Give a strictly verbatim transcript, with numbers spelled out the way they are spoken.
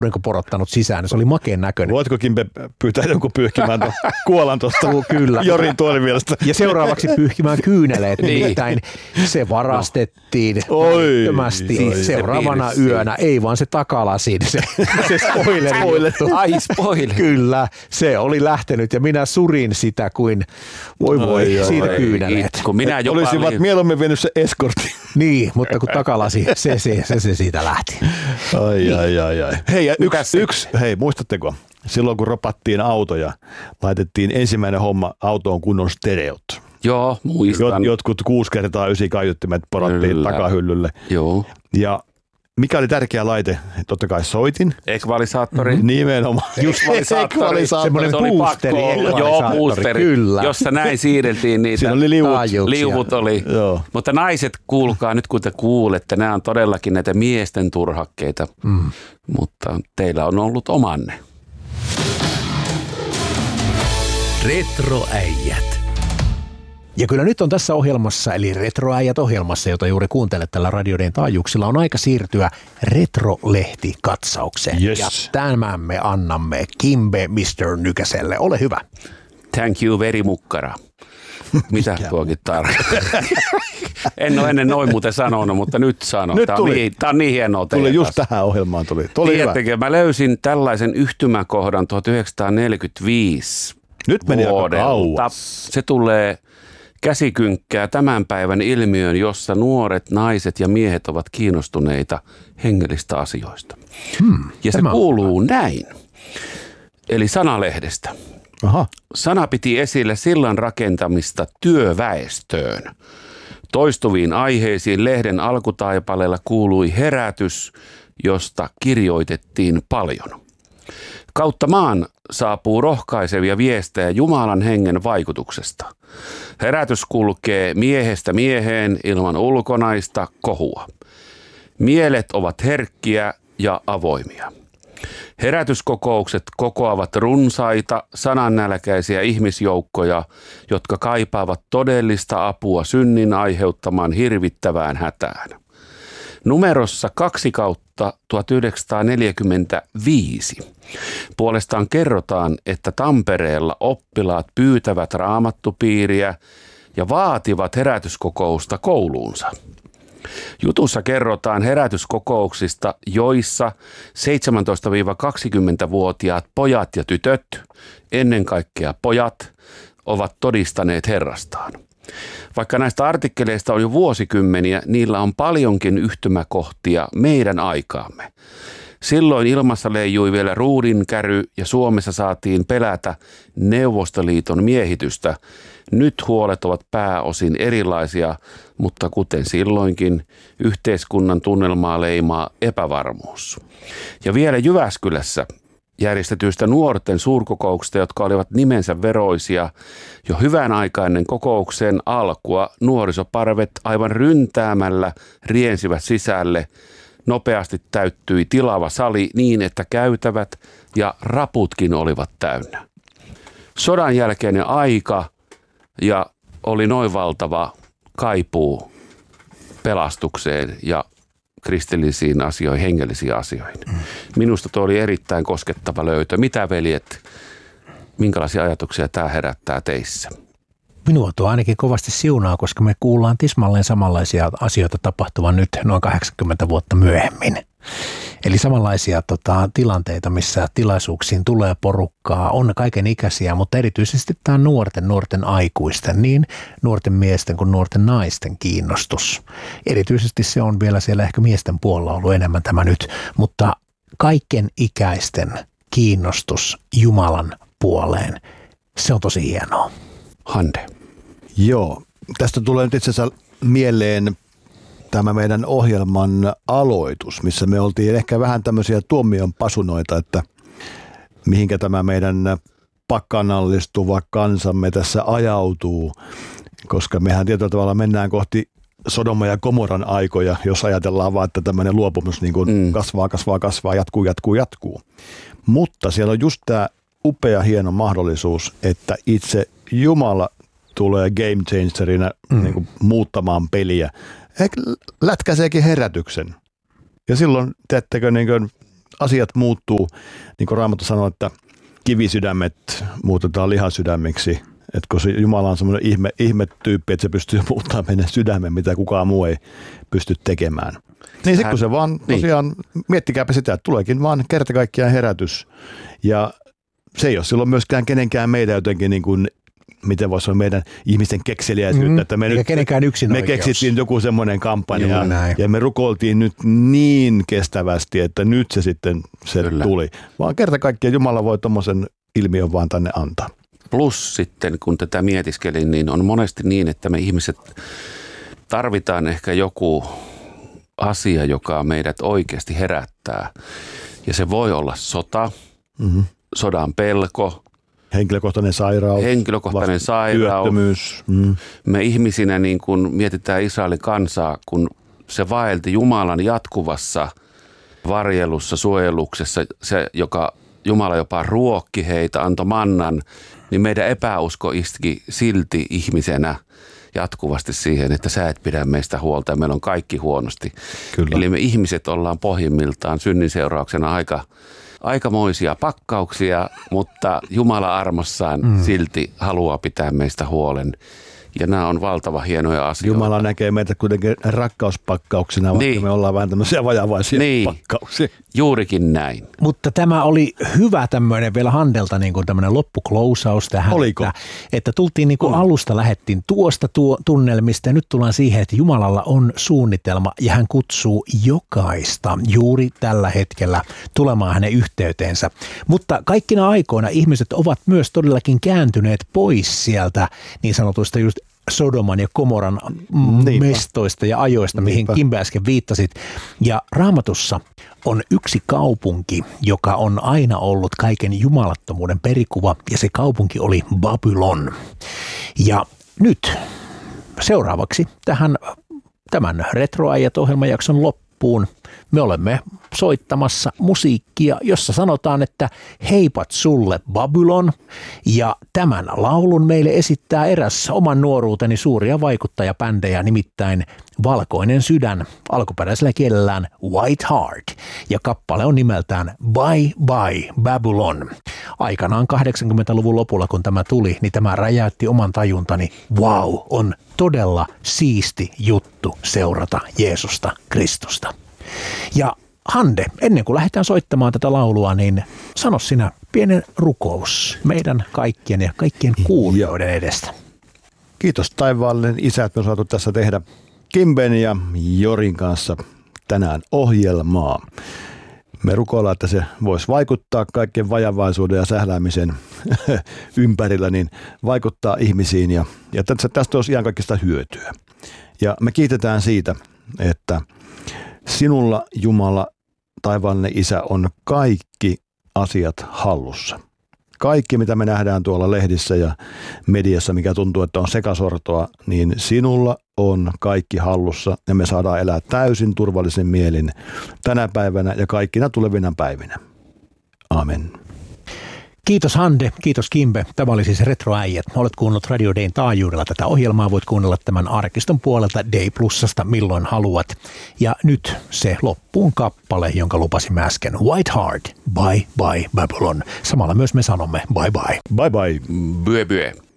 niin porottanut sisään. Se oli makeen näköinen. Voitko Kimpe pyytää jonkun pyyhkimään tuon kuolan tuosta Kyllä. Jorin tuolivielestä? Ja seuraavaksi pyyhkimään kyyneleet. Nimittäin se varastettiin välittömästi seuraavana yönä. Ei vaan se takalasin, se, se spoileri. Ai spoiler. Kyllä, se oli lähtenyt ja minä surin sitä kuin voi voi ai, siitä ai, kyyneleet. Kun minä jopa olisivat oli... mieluummin vienyt se eskortti. Niin, mutta kun takalasi, se, se, se, se siitä lähti. Ai, niin. ai, ai, ai. Hei, yksi, yksi, hei, muistatteko? Silloin kun ropattiin autoja, laitettiin ensimmäinen homma autoon kunnon stereot. Joo, muistan. Jot, jotkut kuusi kertaa ysi kaiuttimet porattiin Kyllä. takahyllylle. Joo. Ja mikä oli tärkeä laite? Totta kai soitin. Ekvalisaattori. Mm-hmm. Nimenomaan. Just ekvalisaattori. Semmoinen boosteri. Joo, boosteri. Kyllä. Jossa näin siirreltiin niitä. Siinä oli liuvut. Liuvut oli. Joo. Mutta naiset, kuulkaa nyt kun te kuulette, nämä on todellakin näitä miesten turhakkeita. Mm. Mutta teillä on ollut omanne. Retroäijät. Ja kyllä nyt on tässä ohjelmassa, eli Retroäijät-ohjelmassa, jota juuri kuuntelet tällä radioiden taajuuksilla, on aika siirtyä Retrolehti-katsaukseen. Yes. Ja tämän me annamme Kimbe mister Nykäselle. Ole hyvä. Thank you very mukkara. Mitä tuokin tarkoittaa? En ole ennen noin muuten sanonut, mutta nyt sanon. Nyt tämä, tuli. on niin, tämä on niin hienoa teidän Tuli just kanssa. tähän ohjelmaan. Tuli, tuli Tiedättekö, mä löysin tällaisen yhtymäkohdan tuhatyhdeksänsataaneljäkymmentäviisi Nyt meni vuodelta. aika kauas. Se tulee käsikynkkää tämän päivän ilmiön, jossa nuoret naiset ja miehet ovat kiinnostuneita hengellistä asioista. Hmm, ja se kuuluu on. näin. Eli Sanalehdestä. Aha. Sana piti esille sillan rakentamista työväestöön. Toistuviin aiheisiin lehden alkutaipaleella kuului herätys, josta kirjoitettiin paljon. Kautta maan saapuu rohkaisevia viestejä Jumalan hengen vaikutuksesta. Herätys kulkee miehestä mieheen ilman ulkonaista kohua. Mielet ovat herkkiä ja avoimia. Herätyskokoukset kokoavat runsaita, sanannälkäisiä ihmisjoukkoja, jotka kaipaavat todellista apua synnin aiheuttamaan hirvittävään hätään. Numerossa kaksi kautta tuhatyhdeksänsataaneljäkymmentäviisi puolestaan kerrotaan, että Tampereella oppilaat pyytävät raamattupiiriä ja vaativat herätyskokousta kouluunsa. Jutussa kerrotaan herätyskokouksista, joissa seitsemäntoista–kaksikymmentävuotiaat pojat ja tytöt, ennen kaikkea pojat, ovat todistaneet Herrastaan. Vaikka näistä artikkeleista on jo vuosikymmeniä, niillä on paljonkin yhtymäkohtia meidän aikaamme. Silloin ilmassa leijui vielä ruudinkäry ja Suomessa saatiin pelätä Neuvostoliiton miehitystä. Nyt huolet ovat pääosin erilaisia, mutta kuten silloinkin, yhteiskunnan tunnelmaa leimaa epävarmuus. Ja vielä Jyväskylässä järjestetyistä nuorten suurkokouksista, jotka olivat nimensä veroisia, jo hyvän aikainen kokouksen alkua nuorisoparvet aivan ryntäämällä riensivät sisälle. Nopeasti täyttyi tilava sali niin, että käytävät ja raputkin olivat täynnä. Sodan jälkeinen aika ja oli noin valtava kaipuu pelastukseen ja kristillisiin asioihin, hengellisiin asioihin. Minusta tuo oli erittäin koskettava löytö. Mitä veljet, minkälaisia ajatuksia tämä herättää teissä? Minua tuo ainakin kovasti siunaa, koska me kuullaan tismalleen samanlaisia asioita tapahtuvan nyt noin kahdeksankymmentä vuotta myöhemmin. Eli samanlaisia tota, tilanteita, missä tilaisuuksiin tulee porukkaa, on kaiken ikäisiä, mutta erityisesti tämä nuorten, nuorten aikuisten, niin nuorten miesten kuin nuorten naisten kiinnostus. Erityisesti se on vielä siellä ehkä miesten puolella ollut enemmän tämä nyt, mutta kaiken ikäisten kiinnostus Jumalan puoleen, se on tosi hienoa. Hande. Joo, tästä tulee nyt itse asiassa mieleen tämä meidän ohjelman aloitus, missä me oltiin ehkä vähän tämmöisiä tuomion pasunoita, että mihinkä tämä meidän pakanallistuva kansamme tässä ajautuu, koska mehän tietyllä tavalla mennään kohti Sodoma ja Gomoran aikoja, jos ajatellaan vaan, että tämmöinen luopumus niin kuin mm. kasvaa, kasvaa, kasvaa, jatkuu, jatkuu, jatkuu. Mutta siellä on just tämä upea, hieno mahdollisuus, että itse Jumala tulee game changerina mm. niin kuin muuttamaan peliä. Ehkä lätkäseekin herätyksen. Ja silloin, teettekö, niin kuin asiat muuttuu, niin kuin Raamattu sanoo, että kivisydämet muutetaan lihasydämiksi. Että kun se Jumala on semmoinen ihme, ihmetyyppi, että se pystyy muuttamaan meidän sydämen, mitä kukaan muu ei pysty tekemään. Niin sitten kun se vaan tosiaan, niin. Miettikääpä sitä, että tuleekin vaan kerta kaikkiaan herätys. Ja se ei ole silloin myöskään kenenkään meidän jotenkin niin kuin, miten voisi olla meidän ihmisten kekseliäisyyttä. Mm, että me nyt, kenenkään yksin me keksittiin joku semmoinen kampanja ja me rukoiltiin nyt niin kestävästi, että nyt se sitten se Kyllä. tuli. Vaan kerta kaikkiaan Jumala voi tommosen ilmiön vaan tänne antaa. Plus sitten, kun tätä mietiskelin, niin on monesti niin, että me ihmiset tarvitaan ehkä joku asia, joka meidät oikeasti herättää. Ja se voi olla sota, mm-hmm. sodan pelko, henkilökohtainen sairaus, henkilökohtainen sairaus. Työttömyys. Mm. Me ihmisinä niin kun mietitään Israelin kansaa, kun se vaelti Jumalan jatkuvassa varjelussa, suojeluksessa, se joka Jumala jopa ruokki heitä, antoi mannan, niin meidän epäusko iski silti ihmisenä jatkuvasti siihen, että sä et pidä meistä huolta ja meillä on kaikki huonosti. Kyllä. Eli me ihmiset ollaan pohjimmiltaan synnin seurauksena aika, aikamoisia pakkauksia, mutta Jumala armossaan mm. silti haluaa pitää meistä huolen. Ja nämä on valtava hienoja asioita. Jumala näkee meitä kuitenkin rakkauspakkauksina, vaikka niin. me ollaan vähän tämmöisiä vajavaisia niin. pakkauksia. Juurikin näin. Mutta tämä oli hyvä tämmöinen vielä Handelta niin kuin tämmöinen loppuklousaus tähän. Oliko? Että, että tultiin niin kuin alusta, lähdettiin tuosta tuo tunnelmista ja nyt tullaan siihen, että Jumalalla on suunnitelma ja hän kutsuu jokaista juuri tällä hetkellä tulemaan hänen yhteyteensä. Mutta kaikkina aikoina ihmiset ovat myös todellakin kääntyneet pois sieltä niin sanotuista just Sodoman ja Komoran Niinpä. mestoista ja ajoista, mihin Niinpä. Kimbe äsken viittasit. Ja Raamatussa on yksi kaupunki, joka on aina ollut kaiken jumalattomuuden perikuva, ja se kaupunki oli Babylon. Ja nyt seuraavaksi tähän tämän Retroajat -ohjelmajakson loppuun me olemme soittamassa musiikkia, jossa sanotaan, että heipat sulle Babylon, ja tämän laulun meille esittää eräs oman nuoruuteni suuria vaikuttajapändejä, nimittäin Valkoinen sydän, alkuperäisellä kielellään White Heart, ja kappale on nimeltään Bye Bye Babylon. Aikanaan kahdeksankymmentäluvun lopulla, kun tämä tuli, niin tämä räjäytti oman tajuntani, wow, on todella siisti juttu seurata Jeesusta Kristusta. Ja Hande, ennen kuin lähdetään soittamaan tätä laulua, niin sano sinä pienen rukous meidän kaikkien ja kaikkien kuulijoiden edestä. Kiitos taivaallinen Isä, että me on saatu tässä tehdä Kimben ja Jorin kanssa tänään ohjelmaa. Me rukoillaan, että se voisi vaikuttaa kaikkien vajavaisuuden ja sähläämisen ympärillä, niin vaikuttaa ihmisiin ja, ja tästä, tästä olisi ihan kaikista hyötyä. Ja me kiitetään siitä, että sinulla, Jumala, taivaallinen Isä, on kaikki asiat hallussa. Kaikki, mitä me nähdään tuolla lehdissä ja mediassa, mikä tuntuu, että on sekasortoa, niin sinulla on kaikki hallussa ja me saadaan elää täysin turvallisen mielin tänä päivänä ja kaikkina tulevina päivinä. Amen. Kiitos Hande, kiitos Kimbe. Tämä oli siis Retroäijät. Olet kuunnellut Radio Dayn taajuudella tätä ohjelmaa. Voit kuunnella tämän arkiston puolelta Day Plusasta milloin haluat. Ja nyt se loppuun kappale, jonka lupasimme äsken. White Heart, Bye Bye Babylon. Samalla myös me sanomme bye bye. Bye bye. Bye bye.